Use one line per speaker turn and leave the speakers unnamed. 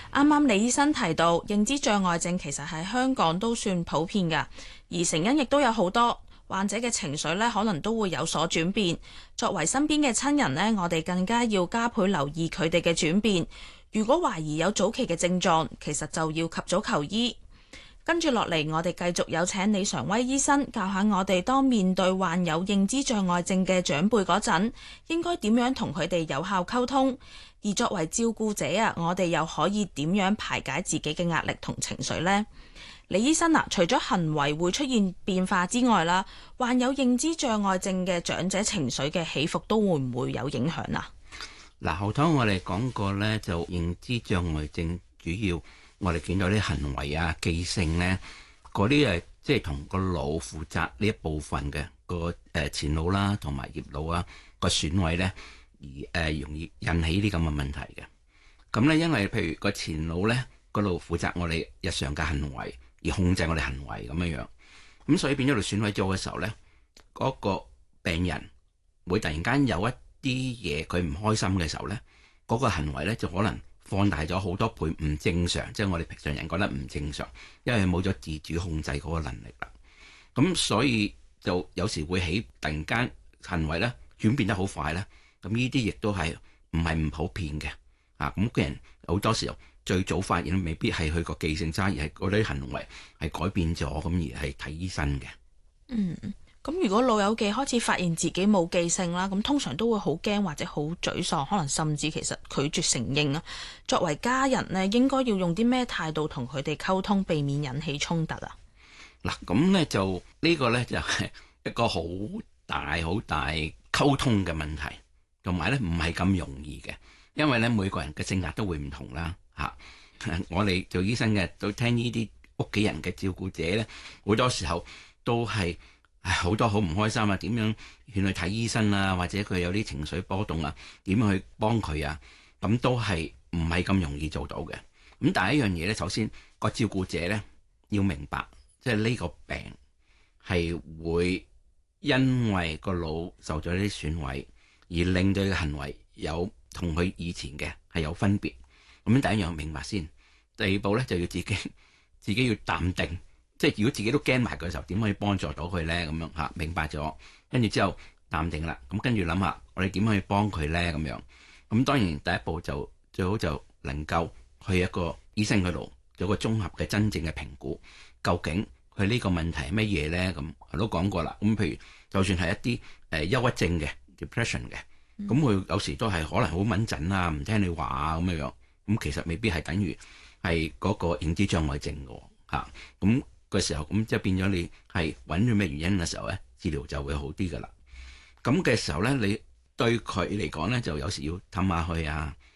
啱啱李醫生提到，認知障礙症其實喺香港都算普遍㗎，而成因亦都有好多。患者嘅情緒可能都會有所轉變。作為身邊嘅親人我哋更加要加倍留意佢哋嘅轉變。如果懷疑有早期嘅症狀，其實就要及早求醫。跟住落嚟，我哋繼續有請李常威醫生教下我哋，當面對患有認知障礙症嘅長輩嗰陣，應該點樣同佢哋有效溝通。而作為照顧者我哋又可以點樣排解自己嘅壓力同情緒呢？李醫生除咗行為會出現變化之外啦，患有認知障礙症嘅長者情緒嘅起伏都會唔會有影響啊？
嗱，後頭我哋講過呢，就認知障礙症主要我哋見到啲行為記性呢，嗰啲即係同個腦負責呢一部分嘅個前腦啦，同埋葉腦個損毀呢，而容易引起啲咁嘅問題嘅。咁呢，因為譬如個前腦呢，嗰度負責我哋日常嘅行為，而控制我哋行為咁樣，咁所以變咗度損毀咗嘅時候呢，嗰個病人會突然間有一啲嘢佢唔開心嘅時候呢，嗰個行為呢就可能放大咗好多倍，唔正常，即係我哋平常人覺得唔正常，因為冇咗自主控制嗰個能力啦。咁所以就有時會起突然間行為呢轉變得好快呢，咁呢啲亦都係唔普遍嘅。咁嘅人好多時候最早發現未必係佢個記性差，而係嗰啲行為係改變咗，咁而係睇醫生嘅。
咁如果老友記開始發現自己冇記性啦，咁通常都會好驚或者好沮喪，可能甚至其實拒絕承認啊。作為家人應該要用啲咩態度同佢哋溝通，避免引起衝突啊？
嗱，咁呢就呢個呢就係一個好大溝通嘅問題，同埋呢唔係咁容易嘅，因為呢每個人嘅性格都會唔同啦。我哋做醫生嘅都聽呢啲屋企人嘅照顧者呢，好多時候都係好多好唔開心點樣勸佢睇醫生或者佢有啲情緒波動點樣去幫佢咁都係唔係咁容易做到嘅。咁但係一樣嘢呢，首先個照顧者呢要明白，即係呢個病係會因為個腦受咗啲損毀，而令到佢嘅行為有同佢以前嘅係有分別。咁第一樣明白先，第二步咧就要自己要淡定，即係如果自己都驚埋嘅時候，點可以幫助到佢咧？咁樣明白咗，跟住之後淡定啦，咁跟住諗下我哋點可以幫佢咧？咁樣咁當然第一步就最好就能夠去一個醫生嗰度做個綜合嘅真正嘅評估，究竟佢呢個問題係乜嘢咧？咁我都講過啦，咁譬如就算係一啲憂鬱症嘅 depression 嘅，咁佢有時都係可能好敏陣唔聽你話咁樣。咁其實未必係等於係嗰個認知障礙症嘅咁嘅時候，咁即係變咗你係揾咗咩原因嘅時候咧，治療就會好啲噶啦。咁嘅時候咧，你對佢嚟講咧，就有時要氹下佢